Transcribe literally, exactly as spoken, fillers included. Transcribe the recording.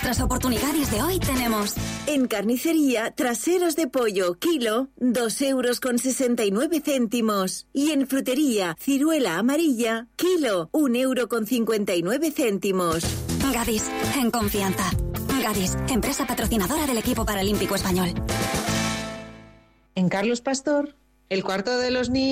las oportunidades de hoy tenemos... En carnicería, traseros de pollo, kilo, dos euros con sesenta y nueve céntimos. Y en frutería, ciruela amarilla, kilo, un euro con cincuenta y nueve céntimos. Gadis, en confianza. Gadis, empresa patrocinadora del equipo paralímpico español. En Carlos Pastor, el cuarto de los niños...